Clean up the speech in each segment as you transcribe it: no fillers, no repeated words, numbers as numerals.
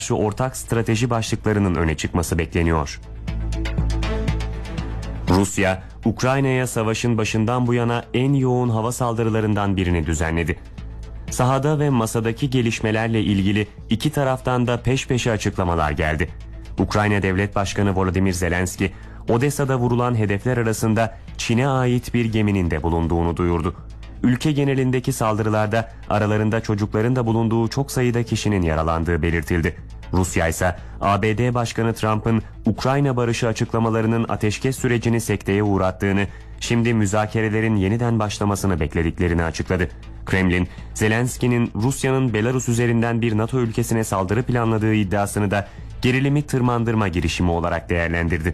karşı ortak strateji başlıklarının öne çıkması bekleniyor. Rusya, Ukrayna'ya savaşın başından bu yana en yoğun hava saldırılarından birini düzenledi. Sahada ve masadaki gelişmelerle ilgili iki taraftan da peş peşe açıklamalar geldi. Ukrayna Devlet Başkanı Volodymyr Zelenski, Odessa'da vurulan hedefler arasında Çin'e ait bir geminin de bulunduğunu duyurdu. Ülke genelindeki saldırılarda aralarında çocukların da bulunduğu çok sayıda kişinin yaralandığı belirtildi. Rusya ise ABD Başkanı Trump'ın Ukrayna barışı açıklamalarının ateşkes sürecini sekteye uğrattığını, şimdi müzakerelerin yeniden başlamasını beklediklerini açıkladı. Kremlin, Zelenski'nin Rusya'nın Belarus üzerinden bir NATO ülkesine saldırı planladığı iddiasını da gerilimi tırmandırma girişimi olarak değerlendirdi.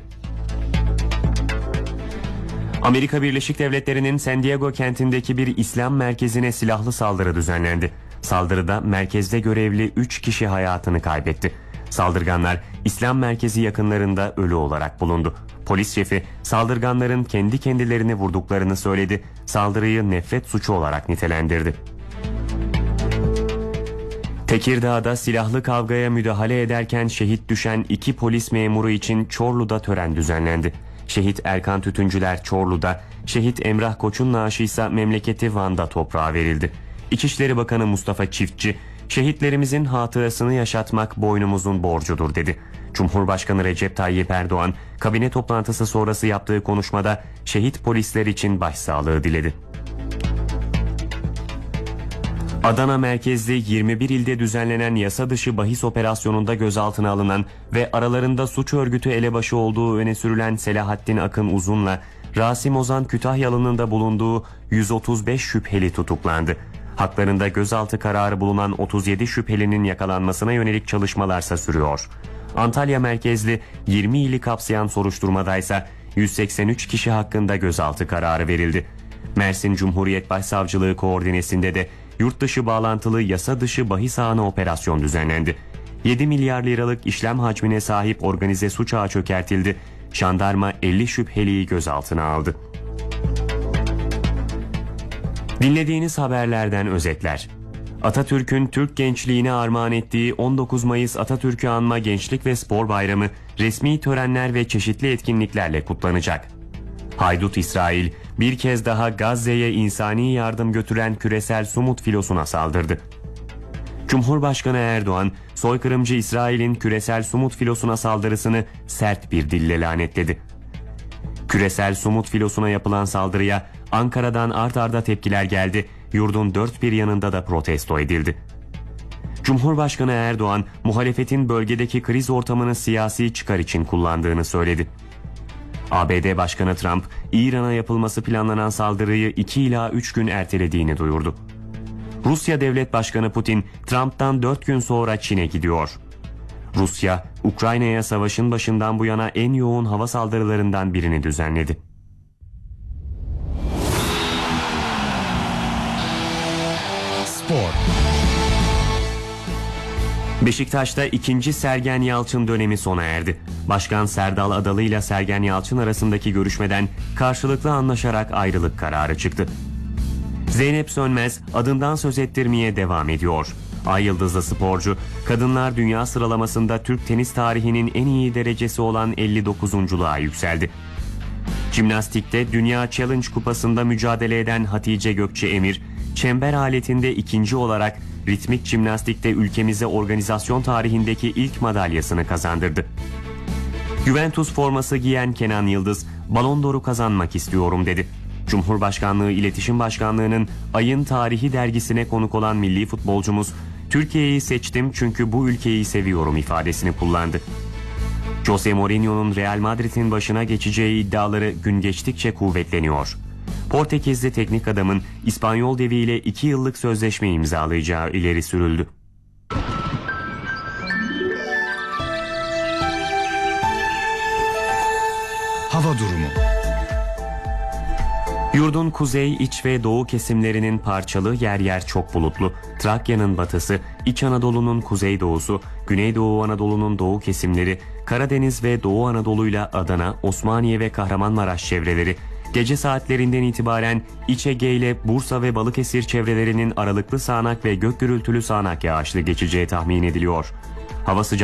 Amerika Birleşik Devletleri'nin San Diego kentindeki bir İslam merkezine silahlı saldırı düzenlendi. Saldırıda merkezde görevli 3 kişi hayatını kaybetti. Saldırganlar İslam merkezi yakınlarında ölü olarak bulundu. Polis şefi saldırganların kendi kendilerini vurduklarını söyledi. Saldırıyı nefret suçu olarak nitelendirdi. Tekirdağ'da silahlı kavgaya müdahale ederken şehit düşen 2 polis memuru için Çorlu'da tören düzenlendi. Şehit Erkan Tütüncüler Çorlu'da, şehit Emrah Koç'un naaşı ise memleketi Van'da toprağa verildi. İçişleri Bakanı Mustafa Çiftçi, şehitlerimizin hatırasını yaşatmak boynumuzun borcudur dedi. Cumhurbaşkanı Recep Tayyip Erdoğan, kabine toplantısı sonrası yaptığı konuşmada şehit polisler için başsağlığı diledi. Adana merkezli 21 ilde düzenlenen yasa dışı bahis operasyonunda gözaltına alınan ve aralarında suç örgütü elebaşı olduğu öne sürülen Selahattin Akın Uzun'la Rasim Ozan Kütahyalı'nın da bulunduğu 135 şüpheli tutuklandı. Haklarında gözaltı kararı bulunan 37 şüphelinin yakalanmasına yönelik çalışmalarsa sürüyor. Antalya merkezli 20 ili kapsayan soruşturmadaysa 183 kişi hakkında gözaltı kararı verildi. Mersin Cumhuriyet Başsavcılığı koordinesinde de yurt dışı bağlantılı yasa dışı bahis ağına operasyon düzenlendi. 7 milyar liralık işlem hacmine sahip organize suç ağı çökertildi. Jandarma 50 şüpheliyi gözaltına aldı. Dinlediğiniz haberlerden özetler. Atatürk'ün Türk gençliğine armağan ettiği 19 Mayıs Atatürk'ü anma Gençlik ve Spor Bayramı resmi törenler ve çeşitli etkinliklerle kutlanacak. Haydut İsrail bir kez daha Gazze'ye insani yardım götüren küresel Sumut filosuna saldırdı. Cumhurbaşkanı Erdoğan, soykırımcı İsrail'in küresel Sumut filosuna saldırısını sert bir dille lanetledi. Küresel Sumut filosuna yapılan saldırıya Ankara'dan art arda tepkiler geldi, yurdun dört bir yanında da protesto edildi. Cumhurbaşkanı Erdoğan, muhalefetin bölgedeki kriz ortamını siyasi çıkar için kullandığını söyledi. ABD Başkanı Trump, İran'a yapılması planlanan saldırıyı 2 ila 3 gün ertelediğini duyurdu. Rusya Devlet Başkanı Putin, Trump'tan 4 gün sonra Çin'e gidiyor. Rusya, Ukrayna'ya savaşın başından bu yana en yoğun hava saldırılarından birini düzenledi. Spor. Beşiktaş'ta 2. Sergen Yalçın dönemi sona erdi. Başkan Serdal Adalı ile Sergen Yalçın arasındaki görüşmeden karşılıklı anlaşarak ayrılık kararı çıktı. Zeynep Sönmez adından söz ettirmeye devam ediyor. Ay yıldızlı sporcu, kadınlar dünya sıralamasında Türk tenis tarihinin en iyi derecesi olan 59'unculuğa yükseldi. Jimnastikte Dünya Challenge Kupası'nda mücadele eden Hatice Gökçe Emir, çember aletinde 2. olarak ritmik jimnastikte ülkemize organizasyon tarihindeki ilk madalyasını kazandırdı. Juventus forması giyen Kenan Yıldız, Ballon d'Or'u kazanmak istiyorum dedi. Cumhurbaşkanlığı İletişim Başkanlığı'nın Ayın Tarihi dergisine konuk olan milli futbolcumuz, Türkiye'yi seçtim çünkü bu ülkeyi seviyorum ifadesini kullandı. Jose Mourinho'nun Real Madrid'in başına geçeceği iddiaları gün geçtikçe kuvvetleniyor. Portekizli teknik adamın İspanyol deviyle 2 yıllık sözleşme imzalayacağı ileri sürüldü. Hava durumu. Yurdun kuzey, iç ve doğu kesimlerinin parçalı, yer yer çok bulutlu. Trakya'nın batısı, İç Anadolu'nun kuzeydoğusu, Güneydoğu Anadolu'nun doğu kesimleri, Karadeniz ve Doğu Anadolu'yla Adana, Osmaniye ve Kahramanmaraş çevreleri, gece saatlerinden itibaren İç Ege ile Bursa ve Balıkesir çevrelerinin aralıklı sağanak ve gök gürültülü sağanak yağışlı geçeceği tahmin ediliyor. Hava sıcaklığı